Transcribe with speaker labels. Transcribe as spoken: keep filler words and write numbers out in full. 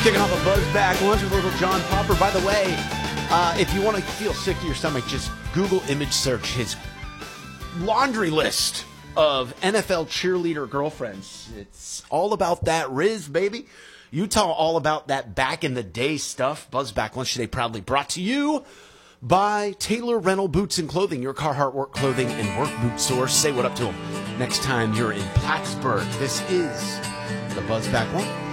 Speaker 1: Kicking off a Buzz Back Lunch with little John Popper. By the way, uh, if you want to feel sick to your stomach, just Google image search his laundry list of N F L cheerleader girlfriends. It's all about that Riz, baby. Utah, all about that back in the day stuff. Buzz Back Lunch today proudly brought to you by Taylor Rental Boots and Clothing, your Carhartt work clothing and work boot source. Say what up to them next time you're in Plattsburgh. This is the Buzz Back Lunch.